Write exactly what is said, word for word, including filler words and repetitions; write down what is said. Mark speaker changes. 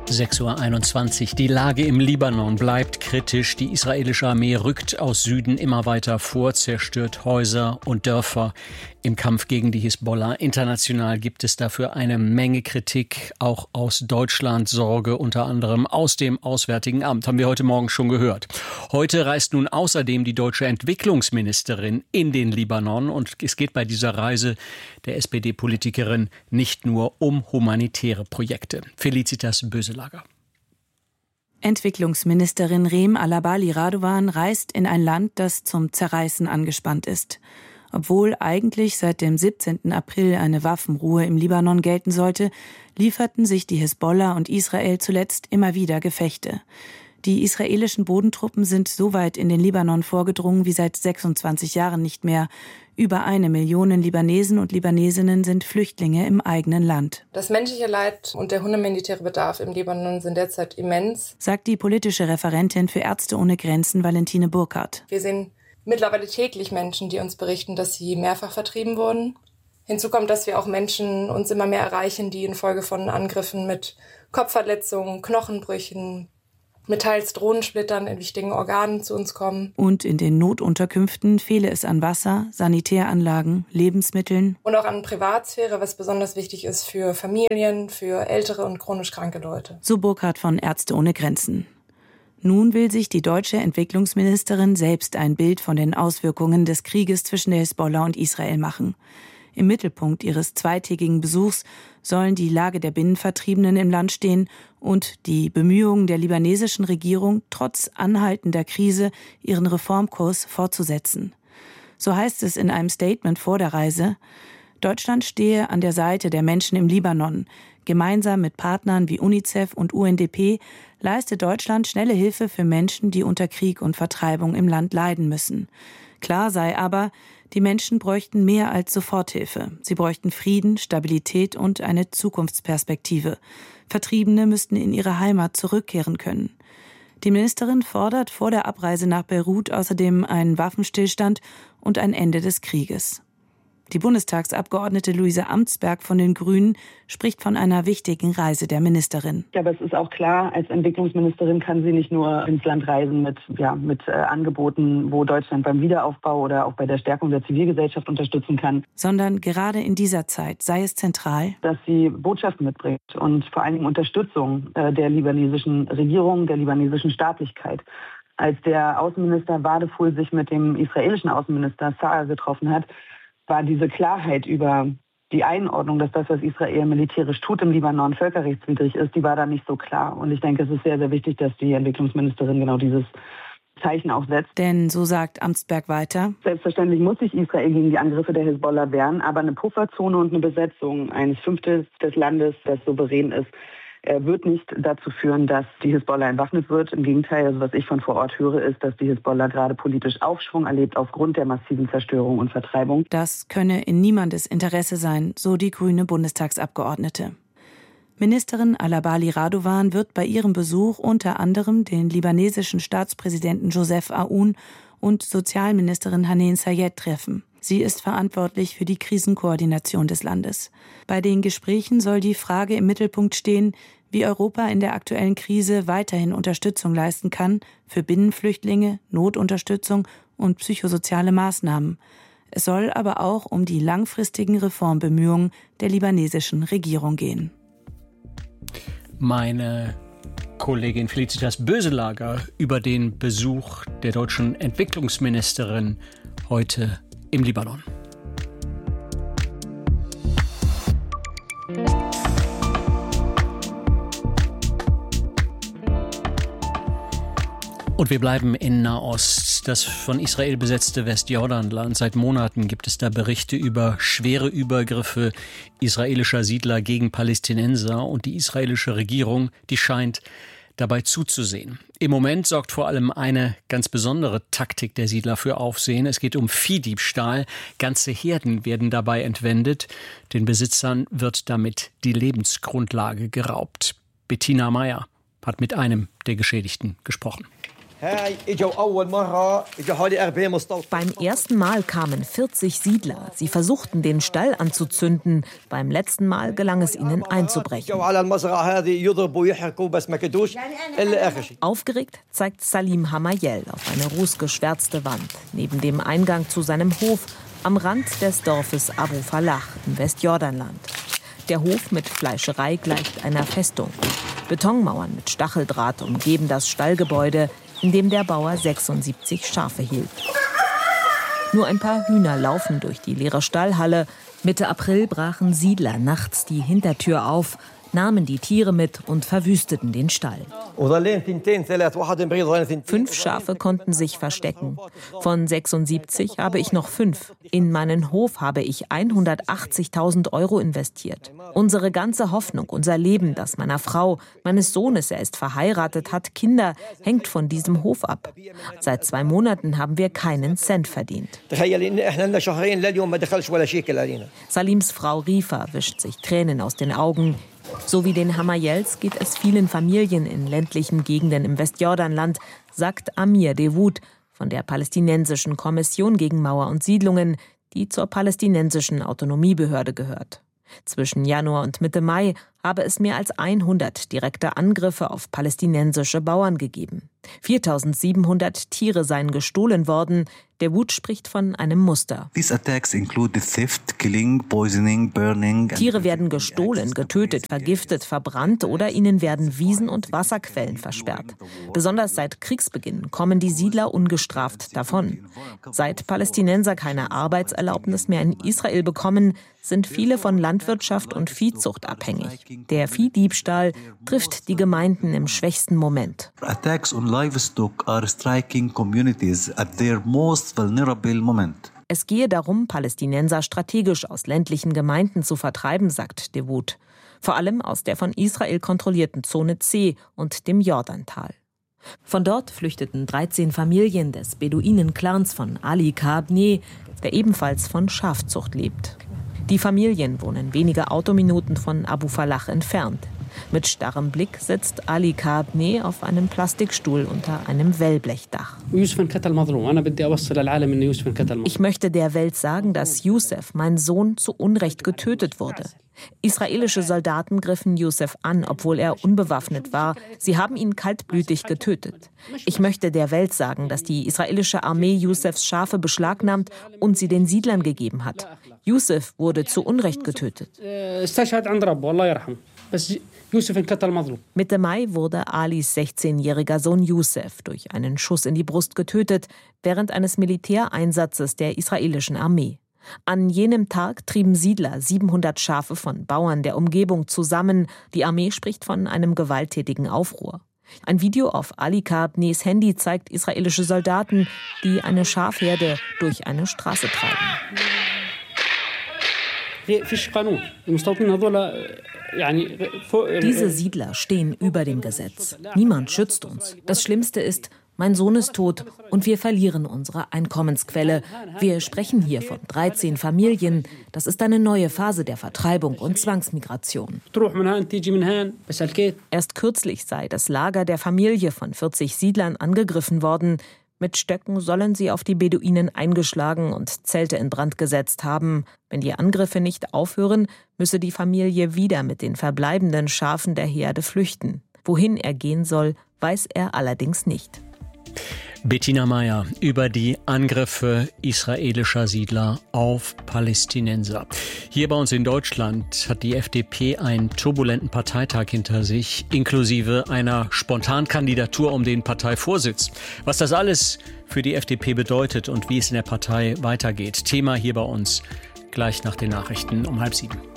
Speaker 1: sechs Uhr einundzwanzig. Die Lage im Libanon bleibt kritisch. Die israelische Armee rückt aus Süden immer weiter vor, zerstört Häuser und Dörfer im Kampf gegen die Hisbollah. International gibt es dafür eine Menge Kritik, auch aus Deutschland, Sorge unter anderem aus dem Auswärtigen Amt, haben wir heute Morgen schon gehört. Heute reist nun außerdem die deutsche Entwicklungsministerin in den Libanon und es geht bei dieser Reise der S P D-Politikerin nicht nur um humanitäre Projekte. Felicitas Böselager.
Speaker 2: Entwicklungsministerin Reem Alabali Radovan reist in ein Land, das zum Zerreißen angespannt ist. Obwohl eigentlich seit dem siebzehnten April eine Waffenruhe im Libanon gelten sollte, lieferten sich die Hisbollah und Israel zuletzt immer wieder Gefechte. Die israelischen Bodentruppen sind so weit in den Libanon vorgedrungen wie seit sechsundzwanzig Jahren nicht mehr. Über eine Million Libanesen und Libanesinnen sind Flüchtlinge im eigenen Land.
Speaker 3: Das menschliche Leid und der humanitäre Bedarf im Libanon sind derzeit immens,
Speaker 2: sagt die politische Referentin für Ärzte ohne Grenzen Valentine Burkhardt.
Speaker 3: Wir sehen mittlerweile täglich Menschen, die uns berichten, dass sie mehrfach vertrieben wurden. Hinzu kommt, dass wir auch Menschen uns immer mehr erreichen, die infolge von Angriffen mit Kopfverletzungen, Knochenbrüchen, mit teils Drohnensplittern in wichtigen Organen zu uns kommen.
Speaker 2: Und in den Notunterkünften fehle es an Wasser, Sanitäranlagen, Lebensmitteln.
Speaker 3: Und auch an Privatsphäre, was besonders wichtig ist für Familien, für ältere und chronisch kranke Leute.
Speaker 2: So Burkhardt von Ärzte ohne Grenzen. Nun will sich die deutsche Entwicklungsministerin selbst ein Bild von den Auswirkungen des Krieges zwischen der Hisbollah und Israel machen. Im Mittelpunkt ihres zweitägigen Besuchs sollen die Lage der Binnenvertriebenen im Land stehen und die Bemühungen der libanesischen Regierung, trotz anhaltender Krise ihren Reformkurs fortzusetzen. So heißt es in einem Statement vor der Reise: Deutschland stehe an der Seite der Menschen im Libanon. Gemeinsam mit Partnern wie UNICEF und U N D P leistet Deutschland schnelle Hilfe für Menschen, die unter Krieg und Vertreibung im Land leiden müssen. Klar sei aber, die Menschen bräuchten mehr als Soforthilfe. Sie bräuchten Frieden, Stabilität und eine Zukunftsperspektive. Vertriebene müssten in ihre Heimat zurückkehren können. Die Ministerin fordert vor der Abreise nach Beirut außerdem einen Waffenstillstand und ein Ende des Krieges. Die Bundestagsabgeordnete Luise Amtsberg von den Grünen spricht von einer wichtigen Reise der Ministerin.
Speaker 4: Ja, aber es ist auch klar, als Entwicklungsministerin kann sie nicht nur ins Land reisen mit, ja, mit äh, Angeboten, wo Deutschland beim Wiederaufbau oder auch bei der Stärkung der Zivilgesellschaft unterstützen kann.
Speaker 2: Sondern gerade in dieser Zeit sei es zentral,
Speaker 4: dass sie Botschaften mitbringt und vor allen Dingen Unterstützung äh, der libanesischen Regierung, der libanesischen Staatlichkeit. Als der Außenminister Wadeful sich mit dem israelischen Außenminister Saar getroffen hat, war diese Klarheit über die Einordnung, dass das, was Israel militärisch tut im Libanon, völkerrechtswidrig ist, die war da nicht so klar. Und ich denke, es ist sehr, sehr wichtig, dass die Entwicklungsministerin genau dieses Zeichen auch setzt.
Speaker 2: Denn, so sagt Amtsberg weiter,
Speaker 4: selbstverständlich muss sich Israel gegen die Angriffe der Hisbollah wehren, aber eine Pufferzone und eine Besetzung eines Fünftels des Landes, das souverän ist, wird nicht dazu führen, dass die Hisbollah entwaffnet wird. Im Gegenteil, also was ich von vor Ort höre, ist, dass die Hisbollah gerade politisch Aufschwung erlebt aufgrund der massiven Zerstörung und Vertreibung.
Speaker 2: Das könne in niemandes Interesse sein, so die grüne Bundestagsabgeordnete. Ministerin Alabali Radovan wird bei ihrem Besuch unter anderem den libanesischen Staatspräsidenten Joseph Aoun und Sozialministerin Haneen Sayed treffen. Sie ist verantwortlich für die Krisenkoordination des Landes. Bei den Gesprächen soll die Frage im Mittelpunkt stehen, wie Europa in der aktuellen Krise weiterhin Unterstützung leisten kann für Binnenflüchtlinge, Notunterstützung und psychosoziale Maßnahmen. Es soll aber auch um die langfristigen Reformbemühungen der libanesischen Regierung gehen.
Speaker 1: Meine Kollegin Felicitas Böselager über den Besuch der deutschen Entwicklungsministerin heute im Libanon. Und wir bleiben in Nahost, das von Israel besetzte Westjordanland. Seit Monaten gibt es da Berichte über schwere Übergriffe israelischer Siedler gegen Palästinenser und die israelische Regierung, die scheint dabei zuzusehen. Im Moment sorgt vor allem eine ganz besondere Taktik der Siedler für Aufsehen. Es geht um Viehdiebstahl. Ganze Herden werden dabei entwendet. Den Besitzern wird damit die Lebensgrundlage geraubt. Bettina Meyer hat mit einem der Geschädigten gesprochen.
Speaker 5: Beim ersten Mal kamen vierzig Siedler. Sie versuchten, den Stall anzuzünden. Beim letzten Mal gelang es ihnen einzubrechen. Aufgeregt zeigt Salim Hamayel auf eine rußgeschwärzte Wand neben dem Eingang zu seinem Hof am Rand des Dorfes Abu Fallah im Westjordanland. Der Hof mit Fleischerei gleicht einer Festung. Betonmauern mit Stacheldraht umgeben das Stallgebäude, in dem der Bauer sechsundsiebzig Schafe hielt. Nur ein paar Hühner laufen durch die leere Stallhalle. Mitte April brachen Siedler nachts die Hintertür auf, nahmen die Tiere mit und verwüsteten den Stall. Fünf Schafe konnten sich verstecken. Von sechsundsiebzig habe ich noch fünf. In meinen Hof habe ich hundertachtzigtausend Euro investiert. Unsere ganze Hoffnung, unser Leben, das meiner Frau, meines Sohnes, er ist verheiratet, hat Kinder, hängt von diesem Hof ab. Seit zwei Monaten haben wir keinen Cent verdient. Salims Frau Rifa wischt sich Tränen aus den Augen. So wie den Hamayels geht es vielen Familien in ländlichen Gegenden im Westjordanland, sagt Amir Dewood von der palästinensischen Kommission gegen Mauer und Siedlungen, die zur palästinensischen Autonomiebehörde gehört. Zwischen Januar und Mitte Mai habe es mehr als hundert direkte Angriffe auf palästinensische Bauern gegeben. viertausendsiebenhundert Tiere seien gestohlen worden. Der Wut spricht von einem Muster. Tiere werden gestohlen, getötet, vergiftet, verbrannt oder ihnen werden Wiesen und Wasserquellen versperrt. Besonders seit Kriegsbeginn kommen die Siedler ungestraft davon. Seit Palästinenser keine Arbeitserlaubnis mehr in Israel bekommen, sind viele von Landwirtschaft und Viehzucht abhängig. Der Viehdiebstahl trifft die Gemeinden im schwächsten Moment.
Speaker 6: Attacks on livestock are striking communities at their most vulnerable moment.
Speaker 5: Es gehe darum, Palästinenser strategisch aus ländlichen Gemeinden zu vertreiben, sagt Dewood. Vor allem aus der von Israel kontrollierten Zone C und dem Jordantal. Von dort flüchteten dreizehn Familien des Beduinen-Clans von Ali Kabneh, der ebenfalls von Schafzucht lebt. Die Familien wohnen wenige Autominuten von Abu Fallah entfernt. Mit starrem Blick sitzt Ali Kabneh auf einem Plastikstuhl unter einem Wellblechdach. Ich möchte der Welt sagen, dass Youssef, mein Sohn, zu Unrecht getötet wurde. Israelische Soldaten griffen Youssef an, obwohl er unbewaffnet war. Sie haben ihn kaltblütig getötet. Ich möchte der Welt sagen, dass die israelische Armee Youssefs Schafe beschlagnahmt und sie den Siedlern gegeben hat. Youssef wurde zu Unrecht getötet. Mitte Mai wurde Alis sechzehnjähriger Sohn Youssef durch einen Schuss in die Brust getötet, während eines Militäreinsatzes der israelischen Armee. An jenem Tag trieben Siedler siebenhundert Schafe von Bauern der Umgebung zusammen. Die Armee spricht von einem gewalttätigen Aufruhr. Ein Video auf Ali Kabnehs Handy zeigt israelische Soldaten, die eine Schafherde durch eine Straße treiben. Diese Siedler stehen über dem Gesetz. Niemand schützt uns. Das Schlimmste ist, mein Sohn ist tot und wir verlieren unsere Einkommensquelle. Wir sprechen hier von dreizehn Familien. Das ist eine neue Phase der Vertreibung und Zwangsmigration. Erst kürzlich sei das Lager der Familie von vierzig Siedlern angegriffen worden. Mit Stöcken sollen sie auf die Beduinen eingeschlagen und Zelte in Brand gesetzt haben. Wenn die Angriffe nicht aufhören, müsse die Familie wieder mit den verbleibenden Schafen der Herde flüchten. Wohin er gehen soll, weiß er allerdings nicht.
Speaker 1: Bettina Meyer über die Angriffe israelischer Siedler auf Palästinenser. Hier bei uns in Deutschland hat die F D P einen turbulenten Parteitag hinter sich, inklusive einer Spontankandidatur um den Parteivorsitz. Was das alles für die F D P bedeutet und wie es in der Partei weitergeht. Thema hier bei uns gleich nach den Nachrichten um halb sieben.